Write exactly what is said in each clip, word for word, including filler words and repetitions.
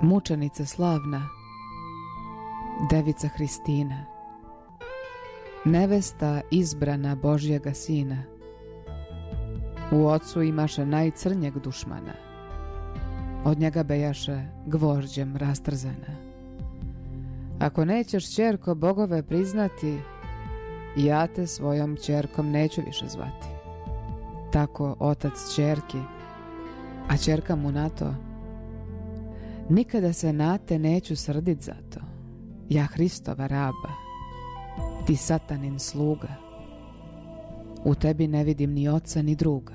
Mučenica slavna, devica Hristina, nevesta izbrana Božjega Sina, u ocu imaše najcrnjeg dušmana, od njega bejaše gvožđem rastrzana. Ako nećeš, ćerko, bogove priznati, ja te svojom ćerkom neću više zvati. Tako otac ćerki, a ćerka mu na to: nikada se na te neću srdit za to, ja Hristova raba, ti satanin sluga, u tebi ne vidim ni oca ni druga.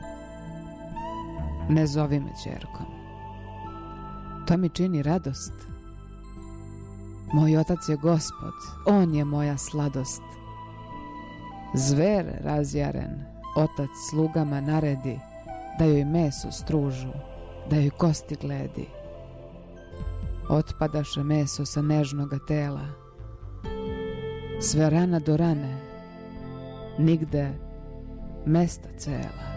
Ne zovi me ćerkom, to mi čini radost. Moj otac je Gospod, on je moja sladost. Zver razjaren, otac slugama naredi da joj meso stružu, da joj kosti gledi. Otpadaše meso sa nežnoga tela, sve rana do rane, nigde mesta cela.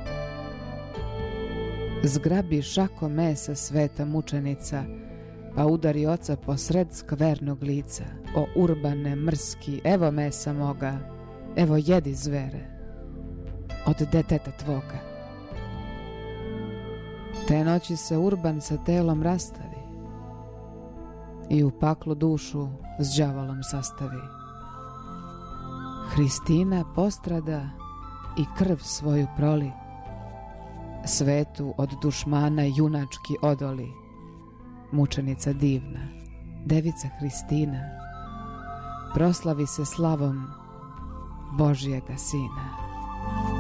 Zgrabi šako mesa sveta mučenica, pa udari oca posred skvernog lica. O Urbane mrski, evo mesa moga, evo jedi zvere, od deteta tvoga. Te noći se Urban sa telom rastavi i u paklu dušu s đavolom sastavi. Hristina postrada i krv svoju proli, svetu od dušmana junački odoli. Mučenica divna, devica Hristina, proslavi se slavom Božjega Sina.